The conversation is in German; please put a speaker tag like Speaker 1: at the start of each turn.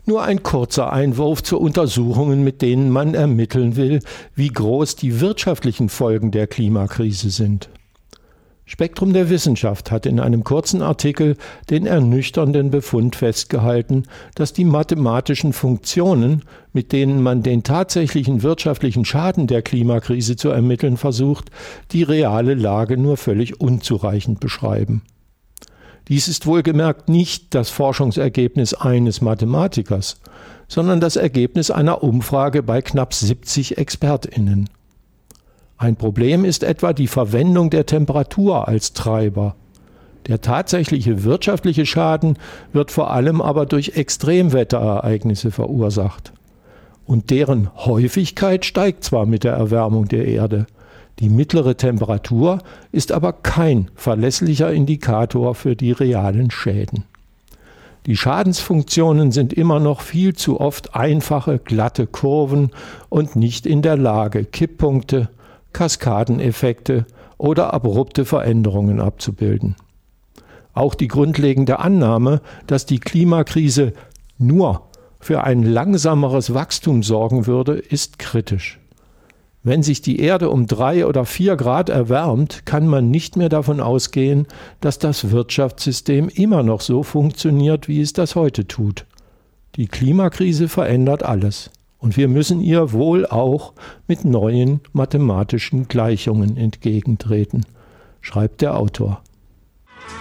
Speaker 1: Nur ein kurzer Einwurf zu Untersuchungen, mit denen man ermitteln will, wie groß die wirtschaftlichen Folgen der Klimakrise sind. Spektrum der Wissenschaft hat in einem kurzen Artikel den ernüchternden Befund festgehalten, dass die mathematischen Funktionen, mit denen man den tatsächlichen wirtschaftlichen Schaden der Klimakrise zu ermitteln versucht, die reale Lage nur völlig unzureichend beschreiben. Dies ist wohlgemerkt nicht das Forschungsergebnis eines Mathematikers, sondern das Ergebnis einer Umfrage bei knapp 70 ExpertInnen. Ein Problem ist etwa die Verwendung der Temperatur als Treiber. Der tatsächliche wirtschaftliche Schaden wird vor allem aber durch Extremwetterereignisse verursacht. Und deren Häufigkeit steigt zwar mit der Erwärmung der Erde, die mittlere Temperatur ist aber kein verlässlicher Indikator für die realen Schäden. Die Schadensfunktionen sind immer noch viel zu oft einfache, glatte Kurven und nicht in der Lage, Kipppunkte, Kaskadeneffekte oder abrupte Veränderungen abzubilden. Auch die grundlegende Annahme, dass die Klimakrise nur für ein langsameres Wachstum sorgen würde, ist kritisch. Wenn sich die Erde um 3 oder 4 Grad erwärmt, kann man nicht mehr davon ausgehen, dass das Wirtschaftssystem immer noch so funktioniert, wie es das heute tut. Die Klimakrise verändert alles. Und wir müssen ihr wohl auch mit neuen mathematischen Gleichungen entgegentreten, schreibt der Autor.